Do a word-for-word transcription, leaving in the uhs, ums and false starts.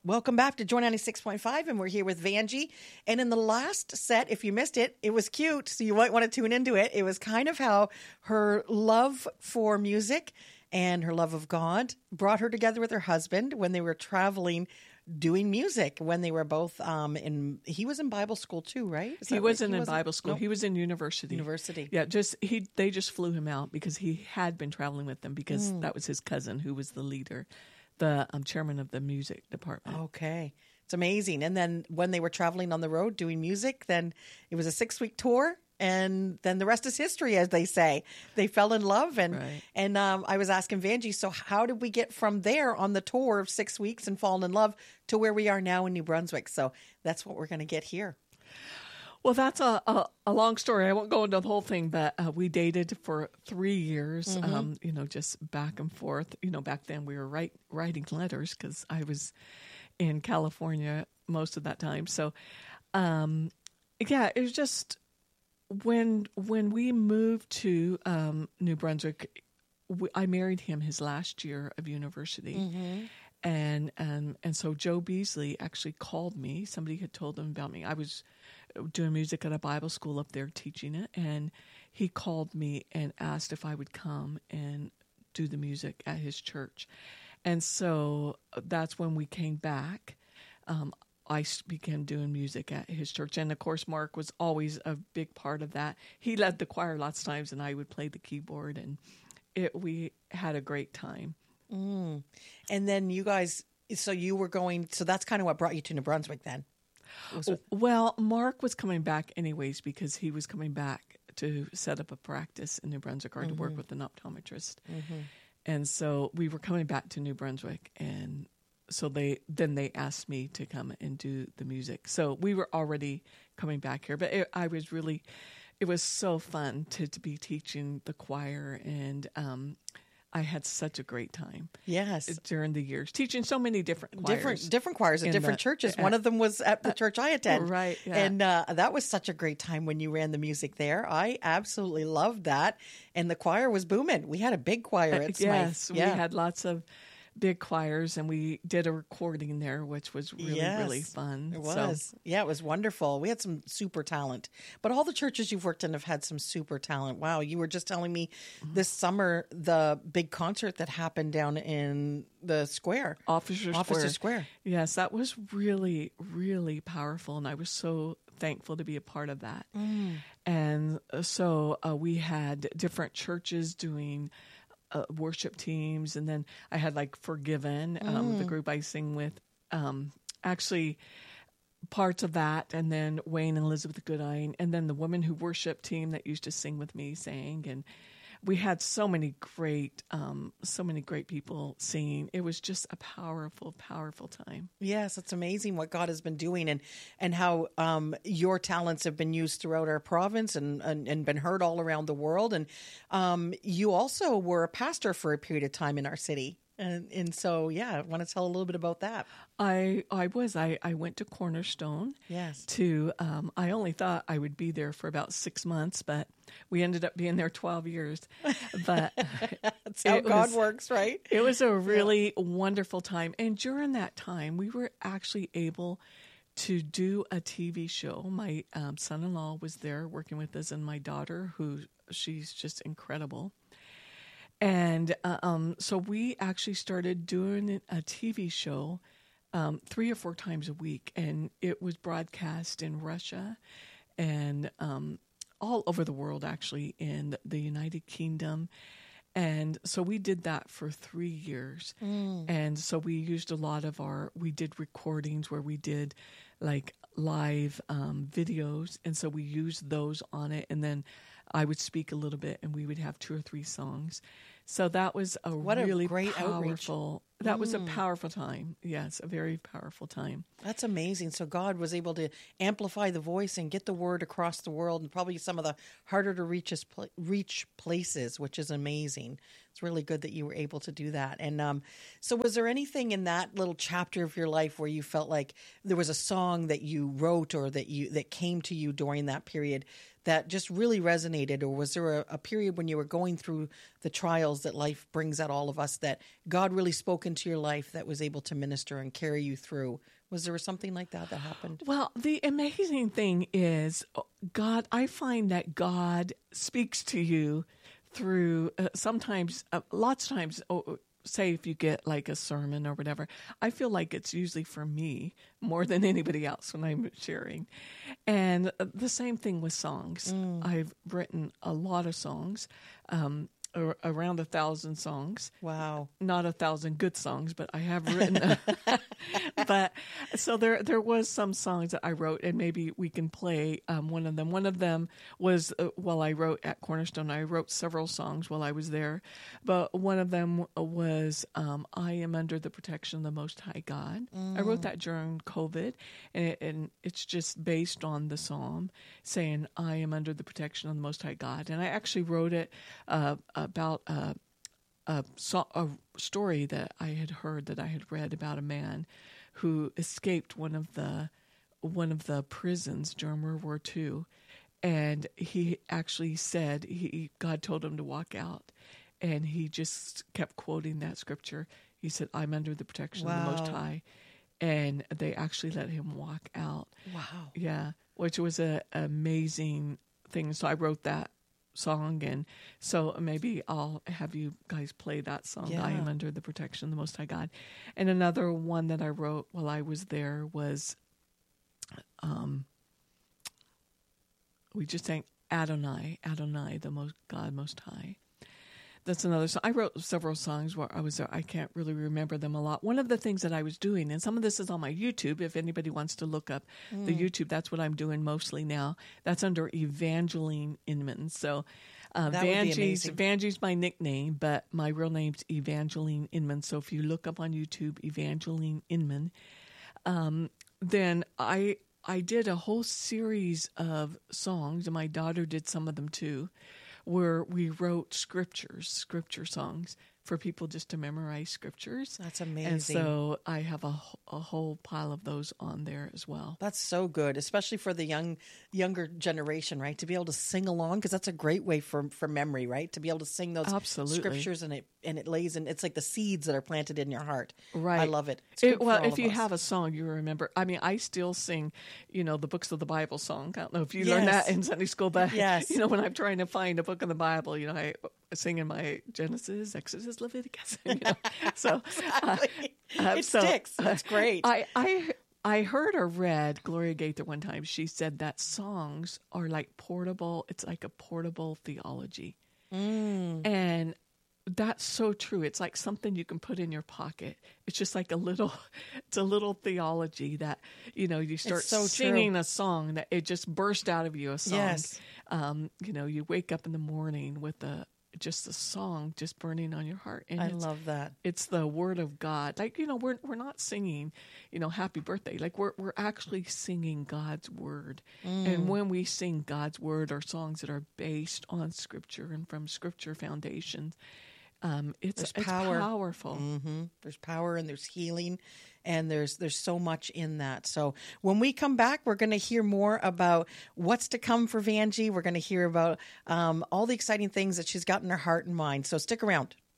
Welcome back to Joy ninety-six point five, and we're here with Vanjie. And in the last set, if you missed it, it was cute, so you might want to tune into it. It was kind of how her love for music and her love of God brought her together with her husband when they were traveling doing music, when they were both um, in, he was in Bible school too, right? Is he wasn't right? he in Bible school. No. He was in university. University. Yeah, just he. They just flew him out because he had been traveling with them because mm. that was his cousin who was the leader, the um, chairman of the music department. Okay. It's amazing. And then when they were traveling on the road doing music, then it was a six-week tour. And then the rest is history, as they say. They fell in love. And right. and um, I was asking Vanjie, so how did we get from there on the tour of six weeks and falling in love to where we are now in New Brunswick? So that's what we're going to get here. Well, that's a, a, a long story. I won't go into the whole thing, but uh, we dated for three years, mm-hmm. um, you know, just back and forth. You know, back then we were write, writing letters because I was in California most of that time. So, um, yeah, it was just... When when we moved to um, New Brunswick, we, I married him his last year of university, mm-hmm. and um, and so Joe Beasley actually called me. Somebody had told him about me. I was doing music at a Bible school up there, teaching it, and he called me and asked if I would come and do the music at his church, and so that's when we came back. Um, I began doing music at his church. And, of course, Mark was always a big part of that. He led the choir lots of times, and I would play the keyboard. And it, we had a great time. Mm. And then you guys, so you were going, so that's kind of what brought you to New Brunswick then? With- well, Mark was coming back anyways because he was coming back to set up a practice in New Brunswick or mm-hmm. to work with an optometrist. Mm-hmm. And so we were coming back to New Brunswick, and so they then they asked me to come and do the music. So we were already coming back here, but it, I was really, it was so fun to, to be teaching the choir, and um, I had such a great time. Yes, during the years, teaching so many different choirs, different different choirs at different the, churches. Uh, One of them was at the uh, church I attend, right? Yeah. And uh, that was such a great time when you ran the music there. I absolutely loved that, and the choir was booming. We had a big choir at Smythe. Yes, yeah. we had lots of big choirs, and we did a recording there, which was really, yes, really fun. It was. So. Yeah, it was wonderful. We had some super talent. But all the churches you've worked in have had some super talent. Wow, you were just telling me mm-hmm. this summer the big concert that happened down in the square. Officer Square. Officer Square. Yes, that was really, really powerful, and I was so thankful to be a part of that. Mm. And so uh, we had different churches doing Uh, worship teams, and then I had like Forgiven, um, mm. the group I sing with, um, actually parts of that, and then Wayne and Elizabeth Goodine, and then the women who worship team that used to sing with me sang, and we had so many great, um, so many great people singing. It was just a powerful, powerful time. Yes, it's amazing what God has been doing, and and how um, your talents have been used throughout our province and, and, and been heard all around the world. And um, you also were a pastor for a period of time in our city. And and so, yeah, I want to tell a little bit about that. I I was. I, I went to Cornerstone. Yes. To, um, I only thought I would be there for about six months, but we ended up being there twelve years. But that's how God was, works, right? It was a really yeah. wonderful time. And during that time, we were actually able to do a T V show. My um, son-in-law was there working with us, and my daughter, who she's just incredible. And uh, um, so we actually started doing a T V show um, three or four times a week, and it was broadcast in Russia and um, all over the world, actually, in the United Kingdom. And so we did that for three years. Mm. And so we used a lot of our, we did recordings where we did like live um, videos. And so we used those on it. And then I would speak a little bit, and we would have two or three songs. So that was a what really a great powerful, outreach. that mm. was a powerful time. Yes, a very powerful time. That's amazing. So God was able to amplify the voice and get the word across the world, and probably some of the harder to reach reach places, which is amazing. It's really good that you were able to do that. And um, so was there anything in that little chapter of your life where you felt like there was a song that you wrote or that you that came to you during that period that just really resonated? Or was there a, a period when you were going through the trials that life brings at all of us that God really spoke into your life that was able to minister and carry you through? Was there something like that that happened? Well, the amazing thing is, God, I find that God speaks to you through uh, sometimes, uh, lots of times, oh, say if you get like a sermon or whatever, I feel like it's usually for me more than anybody else when I'm sharing. And uh, the same thing with songs. Mm. I've written a lot of songs. Um, around a thousand songs. Wow. Not a thousand good songs, but I have written. But so there there was some songs that I wrote, and maybe we can play um, one of them. One of them was uh, while I wrote at Cornerstone. I wrote several songs while I was there, but one of them was um, I Am Under the Protection of the Most High God. Mm. I wrote that during COVID, and, it, and it's just based on the psalm saying, I am under the protection of the Most High God. And I actually wrote it uh, about a, a, a story that I had heard, that I had read about a man who escaped one of the one of the prisons during World War Two, and he actually said he God told him to walk out, and he just kept quoting that scripture. He said, "I'm under the protection wow. of the Most High," and they actually let him walk out. Wow! Yeah, which was a amazing thing. So I wrote that song, and so maybe I'll have you guys play that song. Yeah. I Am Under the Protection of the Most High God. And another one that I wrote while I was there was um we just sang Adonai, Adonai, the most God Most High. That's another song. I wrote several songs while I was there. I can't really remember them a lot. One of the things that I was doing, and some of this is on my YouTube, if anybody wants to look up mm. the YouTube, that's what I'm doing mostly now. That's under Evangeline Inman. So uh, Vanjie's, Vanjie's my nickname, but my real name's Evangeline Inman. So if you look up on YouTube, Evangeline Inman, um, then I I did a whole series of songs, and my daughter did some of them too, where we wrote scriptures, scripture songs for people just to memorize scriptures. That's amazing. And so I have a, a whole pile of those on there as well. That's so good, especially for the young younger generation, right? To be able to sing along, because that's a great way for for memory, right? To be able to sing those Absolutely. scriptures, and it and it lays in. It's like the seeds that are planted in your heart. Right. I love it. It's it well, if you us. have a song, you remember. I mean, I still sing, you know, the books of the Bible song. I don't know if you yes. learned that in Sunday school, but yes. you know, when I'm trying to find a book in the Bible, you know, I sing in my Genesis, Exodus, Leviticus. You know? So exactly. uh, uh, it so, sticks. That's great. I, I I heard or read Gloria Gaither one time. She said that songs are like portable. It's like a portable theology, mm. and that's so true. It's like something you can put in your pocket. It's just like a little, it's a little theology that, you know, you start so singing true. a song that it just burst out of you, a song. Yes. Um, you know, you wake up in the morning with a, just a song just burning on your heart. And I it's, love that. It's the word of God. Like, you know, we're we're not singing, you know, happy birthday. Like we're we're actually singing God's word. Mm. And when we sing God's word or songs that are based on scripture and from scripture foundations, um, it's, there's it's power. powerful. Mm-hmm. There's power and there's healing. And there's there's so much in that. So when we come back, we're going to hear more about what's to come for Vanjie. We're going to hear about um, all the exciting things that she's got in her heart and mind. So stick around.